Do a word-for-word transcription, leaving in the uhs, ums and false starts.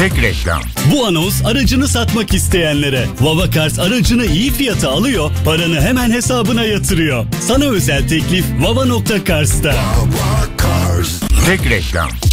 Tek reklam. Bu anons aracını satmak isteyenlere. Vava Cars aracını iyi fiyata alıyor, paranı hemen hesabına yatırıyor. Sana özel teklif vava nokta cars'ta. Tek reklam.